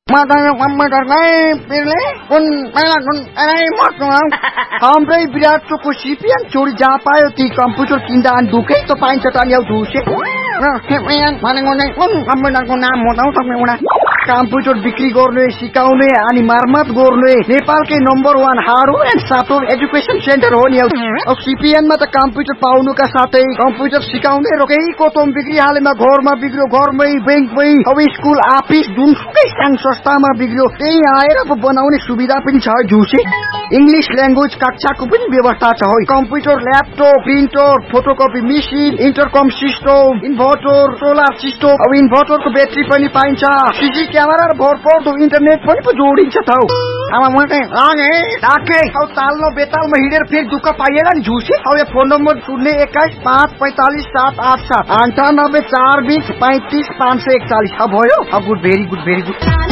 Matanya komputer kayak pilih pun हाम्रै विराट choco CPN चोरी जहाँ पायो ती कम्प्युटर किन्दा अनि ढुकै त पाइन्छ त अनि ढुसे भनेको नै कुन कम्प्युटरको नाम हो त तपाईँ कम्प्युटर बिक्री गर्ने सिकाउने अनि मर्मत गर्ने नेपालकै number 1 hardware and software education centre हो नि अब सिपिएनमा त कम्प्युटर पाउनुका साथै कम्प्युटर सिकाउने रोकेको तोम बिक्री हालेमा घरमा बिग्रियो घरमै बैंकमै अब स्कुल अफिस जुनसुकै संघ संस्थामा बिग्रियो त्यही आएर बनाउने सुविधा पनि छ झुसे इंग्लिश ल्याङ्ग्वेज कक्षाको पनि व्यवस्था छ है computer laptop printer photocopy machine इन्टरकम system inverter solar system अब इन्भर्टरको ब्याट्री पनि पाइन्छ सीसी क्यामेरा र भरपर्दो इन्टरनेट पनि जोडिन्छ त अब मलाई लागे डाके अब ताल्नो बेतालमा हिँडेर फेरि दुःख पाइएला नि झुसे अब यो फोन नम्बर 021545787 9842350541 अब भयो अब गुड भेरी गुड